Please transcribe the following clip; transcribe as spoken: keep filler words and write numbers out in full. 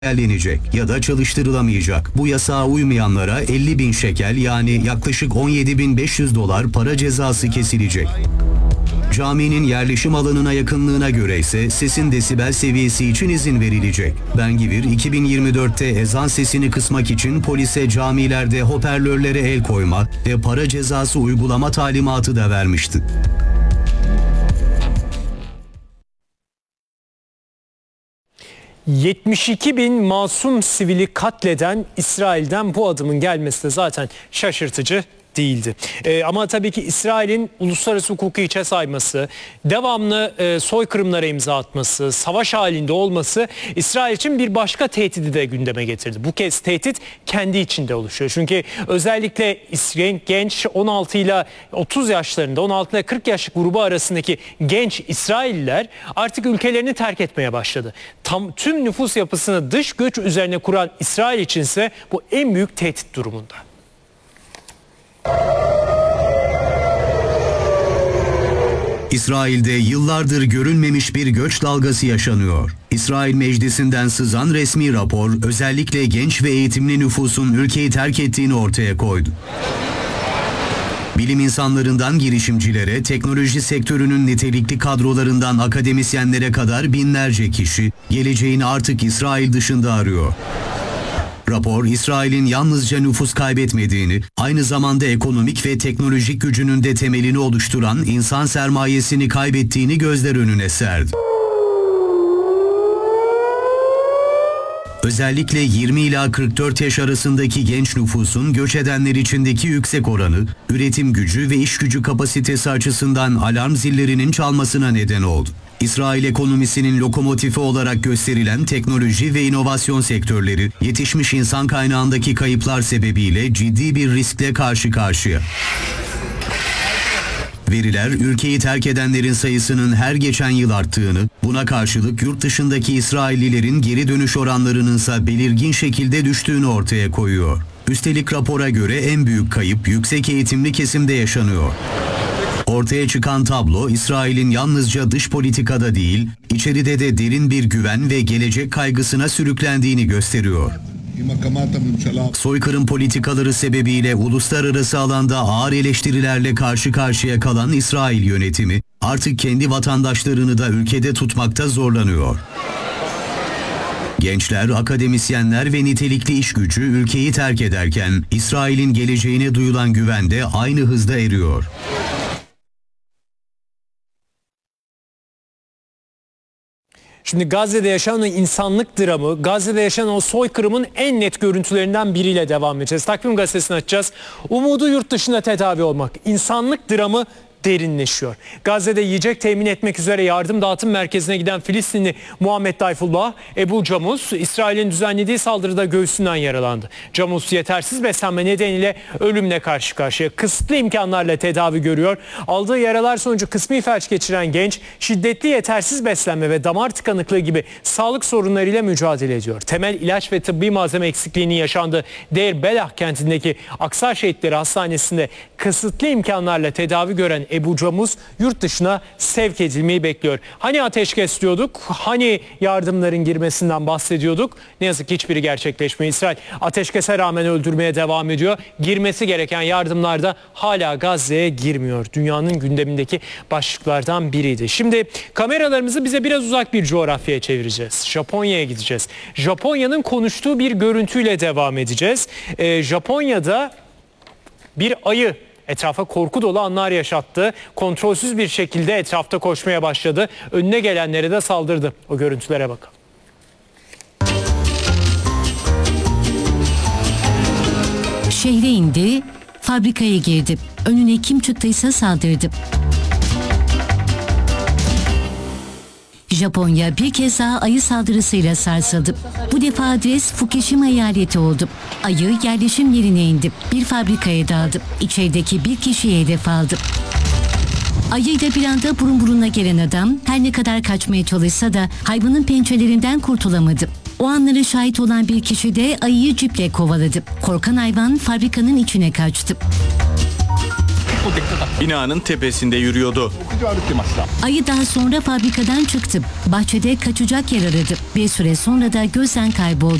engellenecek ya da çalıştırılamayacak. Bu yasağa uymayanlara elli bin şekel yani yaklaşık on yedi bin beş yüz dolar para cezası kesilecek. Caminin yerleşim alanına yakınlığına göre ise sesin desibel seviyesi için izin verilecek. Bengivir iki bin yirmi dörtte ezan sesini kısmak için polise camilerde hoparlörlere el koyma ve para cezası uygulama talimatı da vermişti. yetmiş iki bin masum sivili katleden İsrail'den bu adımın gelmesi de zaten şaşırtıcı değildi. Ee, ama tabii ki İsrail'in uluslararası hukuku hiçe sayması, devamlı e, soykırımlara imza atması, savaş halinde olması İsrail için bir başka tehdidi de gündeme getirdi. Bu kez tehdit kendi içinde oluşuyor. Çünkü özellikle genç on altı ile otuz yaşlarında, on altı ile kırk yaşlık grubu arasındaki genç İsrailliler artık ülkelerini terk etmeye başladı. Tam tüm nüfus yapısını dış göç üzerine kuran İsrail içinse bu en büyük tehdit durumunda. İsrail'de yıllardır görülmemiş bir göç dalgası yaşanıyor. İsrail Meclisi'nden sızan resmi rapor özellikle genç ve eğitimli nüfusun ülkeyi terk ettiğini ortaya koydu. Bilim insanlarından girişimcilere, teknoloji sektörünün nitelikli kadrolarından akademisyenlere kadar binlerce kişi geleceğini artık İsrail dışında arıyor. Rapor, İsrail'in yalnızca nüfus kaybetmediğini, aynı zamanda ekonomik ve teknolojik gücünün de temelini oluşturan insan sermayesini kaybettiğini gözler önüne serdi. Özellikle yirmi ila kırk dört yaş arasındaki genç nüfusun göç edenler içindeki yüksek oranı, üretim gücü ve iş gücü kapasitesi açısından alarm zillerinin çalmasına neden oldu. İsrail ekonomisinin lokomotifi olarak gösterilen teknoloji ve inovasyon sektörleri, yetişmiş insan kaynağındaki kayıplar sebebiyle ciddi bir riskle karşı karşıya. Veriler, ülkeyi terk edenlerin sayısının her geçen yıl arttığını, buna karşılık yurt dışındaki İsraillilerin geri dönüş oranlarının ise belirgin şekilde düştüğünü ortaya koyuyor. Üstelik rapora göre en büyük kayıp yüksek eğitimli kesimde yaşanıyor. Ortaya çıkan tablo, İsrail'in yalnızca dış politikada değil, içeride de derin bir güven ve gelecek kaygısına sürüklendiğini gösteriyor. Soykırım politikaları sebebiyle uluslararası alanda ağır eleştirilerle karşı karşıya kalan İsrail yönetimi, artık kendi vatandaşlarını da ülkede tutmakta zorlanıyor. Gençler, akademisyenler ve nitelikli iş gücü ülkeyi terk ederken, İsrail'in geleceğine duyulan güven de aynı hızda eriyor. Şimdi Gazze'de yaşanan insanlık dramı, Gazze'de yaşanan o soykırımın en net görüntülerinden biriyle devam edeceğiz. Takvim Gazetesi'ni açacağız. Umudu yurt dışında tedavi olmak. İnsanlık dramı derinleşiyor. Gazze'de yiyecek temin etmek üzere yardım dağıtım merkezine giden Filistinli Muhammed Dayfullah, Ebu Camuz, İsrail'in düzenlediği saldırıda göğsünden yaralandı. Camuz yetersiz beslenme nedeniyle ölümle karşı karşıya, kısıtlı imkanlarla tedavi görüyor. Aldığı yaralar sonucu kısmi felç geçiren genç, şiddetli yetersiz beslenme ve damar tıkanıklığı gibi sağlık sorunlarıyla mücadele ediyor. Temel ilaç ve tıbbi malzeme eksikliğinin yaşandığı Deir Belah kentindeki Aksa Şehitleri Hastanesi'nde kısıtlı imkanlarla tedavi gören Ebu Camuz yurt dışına sevk edilmeyi bekliyor. Hani ateşkes diyorduk, hani yardımların girmesinden bahsediyorduk. Ne yazık ki hiçbiri gerçekleşmiyor. İsrail ateşkese rağmen öldürmeye devam ediyor. Girmesi gereken yardımlar da hala Gazze'ye girmiyor. Dünyanın gündemindeki başlıklardan biriydi. Şimdi kameralarımızı bize biraz uzak bir coğrafyaya çevireceğiz. Japonya'ya gideceğiz. Japonya'nın konuştuğu bir görüntüyle devam edeceğiz. Ee, Japonya'da bir ayı etrafa korku dolu anlar yaşattı. Kontrolsüz bir şekilde etrafta koşmaya başladı. Önüne gelenlere de saldırdı. O görüntülere bakalım. Şehre indi, fabrikaya girdi. Önüne kim çıktıysa saldırdı. Japonya bir kez daha ayı saldırısıyla sarsıldı. Bu defa adres Fukushima eyaleti oldu. Ayı yerleşim yerine indi. Bir fabrikaya daldı. İçerideki bir kişiye hedef aldı. Ayıyla bir anda burun buruna gelen adam her ne kadar kaçmaya çalışsa da hayvanın pençelerinden kurtulamadı. O anlara şahit olan bir kişi de ayıyı ciple kovaladı. Korkan hayvan fabrikanın içine kaçtı. Binanın tepesinde yürüyordu. Ayı daha sonra fabrikadan çıktı. Bahçede kaçacak yer aradı. Bir süre sonra da gözden kayboldu.